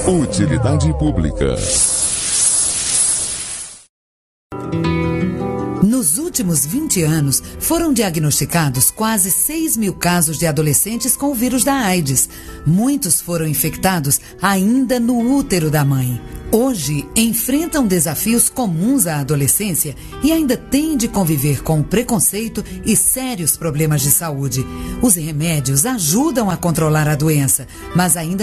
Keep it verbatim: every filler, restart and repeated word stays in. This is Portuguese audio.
Utilidade pública. Nos últimos vinte anos, foram diagnosticados quase seis mil casos de adolescentes com o vírus da AIDS. Muitos foram infectados ainda no útero da mãe. Hoje, enfrentam desafios comuns à adolescência e ainda têm de conviver com o preconceito e sérios problemas de saúde. Os remédios ajudam a controlar a doença, mas ainda